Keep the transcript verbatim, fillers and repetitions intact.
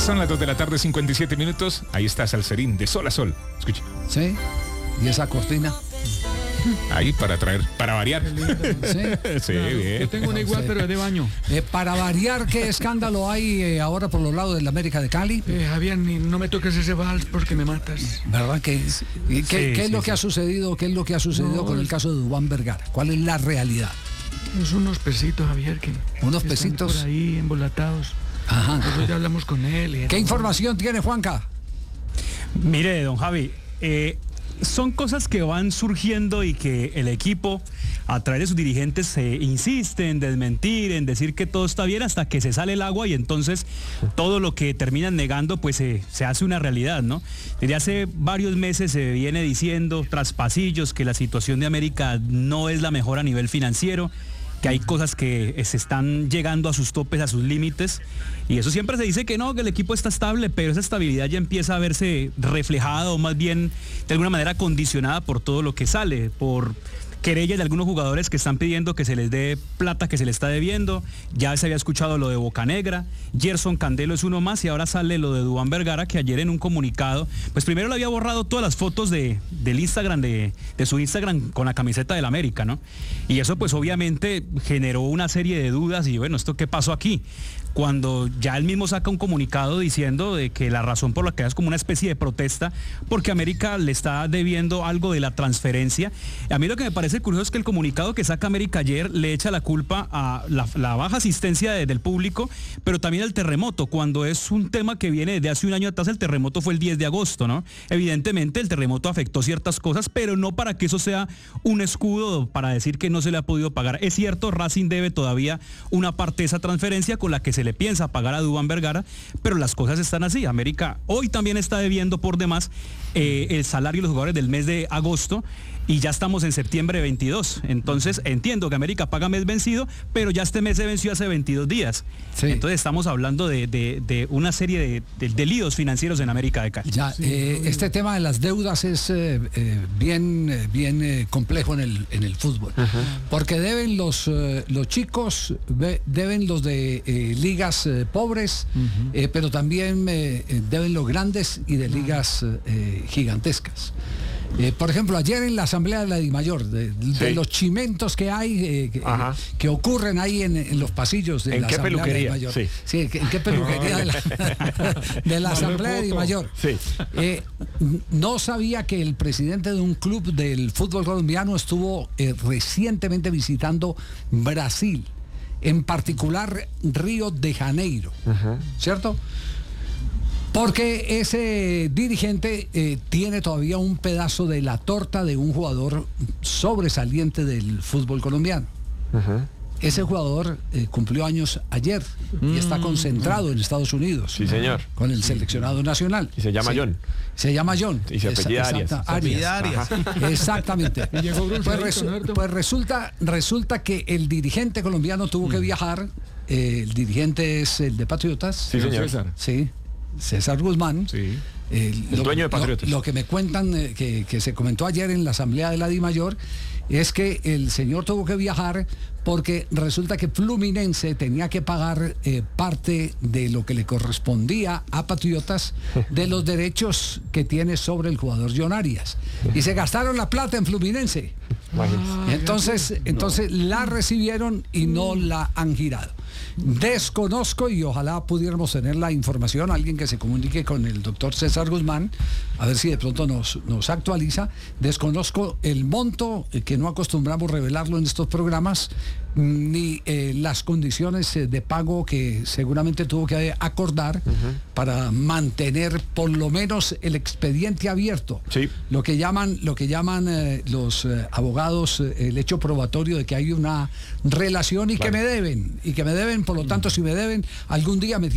Son las dos de la tarde, cincuenta y siete minutos. Ahí está Salserín, de sol a sol. Escuche. Sí, y esa cortina. Ahí para traer, para variar. Sí, sí, bien. Yo tengo una igual, Sí. pero es de baño. Eh, para variar, ¿qué escándalo hay eh, ahora por los lados de la América de Cali? Eh, Javier, ni, no me toques ese vals porque me matas. ¿Verdad que ¿Qué, qué Sí, es sí, lo sí. que ha sucedido? ¿Qué es lo que ha sucedido No, con el es- caso de Duván Vergara? ¿Cuál es la realidad? Es unos pesitos, Javier, que Unos están pesitos. por ahí embolatados. Ajá. Nosotros ya hablamos con él. y- ¿Qué información tiene Juanca? Mire, don Javi, eh, son cosas que van surgiendo y que el equipo, a través de sus dirigentes, eh, insiste en desmentir, en decir que todo está bien hasta que se sale el agua y entonces todo lo que terminan negando pues eh, se hace una realidad, ¿no? Desde hace varios meses se viene diciendo tras pasillos que la situación de América no es la mejor a nivel financiero, que hay cosas que eh, se están llegando a sus topes, a sus límites, y eso siempre se dice que no, que el equipo está estable, pero esa estabilidad ya empieza a verse reflejada o más bien de alguna manera condicionada por todo lo que sale, por querellas de algunos jugadores que están pidiendo que se les dé plata que se les está debiendo. Ya se había escuchado lo de Bocanegra, Gerson Candelo es uno más y ahora sale lo de Duván Vergara, que ayer en un comunicado, pues primero le había borrado todas las fotos de, del Instagram, de, de su Instagram con la camiseta del América, ¿no? Y eso pues obviamente generó una serie de dudas y bueno, ¿esto qué pasó aquí? Cuando ya él mismo saca un comunicado diciendo de que la razón por la que es como una especie de protesta, porque América le está debiendo algo de la transferencia. A mí lo que me parece curioso es que el comunicado que saca América ayer le echa la culpa a la, la baja asistencia de, del público, pero también al terremoto, cuando es un tema que viene desde hace un año atrás. El terremoto fue el diez de agosto, ¿no? Evidentemente el terremoto afectó ciertas cosas, pero no para que eso sea un escudo para decir que no se le ha podido pagar. Es cierto, Racing debe todavía una parte de esa transferencia con la que se le piensa pagar a Duván Vergara, pero las cosas están así. América hoy también está debiendo por demás eh, el salario de los jugadores del mes de agosto y ya estamos en septiembre veintidós. Entonces entiendo que América paga mes vencido, pero ya este mes se venció hace veintidós días. Sí. Entonces estamos hablando de, de- de una serie de, de, de líos financieros en América de Cali. Ya, eh, este tema de las deudas es eh, eh, bien, eh, bien eh, complejo en el, en el fútbol, porque deben los, eh, los chicos, ve- deben los de eh, ligas eh, pobres, eh, pero también eh, eh, deben los grandes y de ligas eh, gigantescas. Eh, por ejemplo, ayer en la asamblea de la DIMAYOR, de, de Sí. los chimentos que hay, eh, que, Ajá. que ocurren ahí en, en los pasillos de ¿En la qué asamblea peluquería? de DIMAYOR. Sí. Sí, ¿en qué peluquería de la, de la asamblea de DIMAYOR? Sí. Eh, no sabía que el presidente de un club del fútbol colombiano estuvo eh, recientemente visitando Brasil, en particular Río de Janeiro, ¿cierto? Porque ese dirigente eh, tiene todavía un pedazo de la torta de un jugador sobresaliente del fútbol colombiano. Ese jugador eh, cumplió años ayer y está concentrado en Estados Unidos. Sí, señor. Con el seleccionado nacional. Y se llama Sí. John. Se llama John. Y se apellida Esa- Arias. exacta, Se apellida Arias. Ajá. Exactamente. Y llegó Pues, bronceadito, resu- ¿no, Alberto? pues resulta, resulta que el dirigente colombiano tuvo que viajar. eh, el dirigente es el de Patriotas. Sí, señor. César. Sí, César Guzmán. Sí. Eh, El dueño de Patriotas. Lo, lo que me cuentan, eh, que, que se comentó ayer en la asamblea de la DIMAYOR, es que el señor tuvo que viajar porque resulta que Fluminense tenía que pagar eh, parte de lo que le correspondía a Patriotas de los derechos que tiene sobre el jugador John Arias. Y se gastaron la plata en Fluminense. Imagínese. Entonces, entonces la recibieron y no la han girado. Desconozco y ojalá pudiéramos tener la información, alguien que se comunique con el doctor César Guzmán, a ver si de pronto nos, nos actualiza. Desconozco el monto, eh, que no acostumbramos revelarlo en estos programas, ni eh, las condiciones eh, de pago que seguramente tuvo que acordar para mantener por lo menos el expediente abierto. Sí. Lo que llaman, lo que llaman eh, los eh, abogados eh, el hecho probatorio de que hay una relación y Claro. que me deben, y que me deben, por lo tanto, si me deben, algún día me